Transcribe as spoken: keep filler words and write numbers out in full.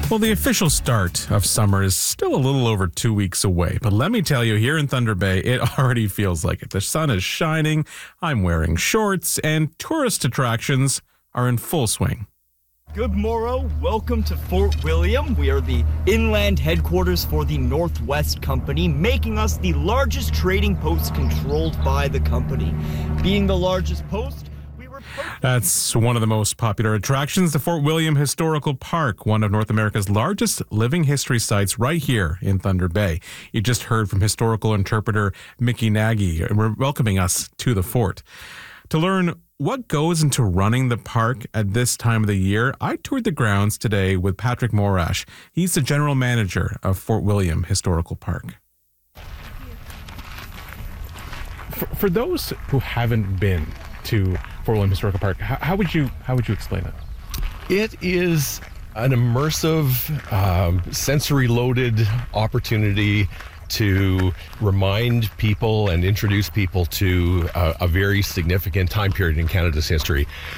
Well, the official start of summer is still a little over two weeks away, but let me tell you, here in Thunder Bay, it already feels like it. The sun is shining, I'm wearing shorts, and tourist attractions are in full swing. Good morrow. Welcome to Fort William. We are the inland headquarters for the Northwest Company, making us the largest trading post controlled by the company. Being the largest post, That's one of the most popular attractions, the Fort William Historical Park, one of North America's largest living history sites right here in Thunder Bay. You just heard from historical interpreter Mickey Nagy, welcoming us to the fort. To learn what goes into running the park at this time of the year, I toured the grounds today with Patrick Morash. He's the general manager of Fort William Historical Park. For, for those who haven't been to Fort William Historical Park, how, how would you how would you explain it? It is an immersive, um, sensory-loaded opportunity to remind people and introduce people to a, a very significant time period in Canada's history.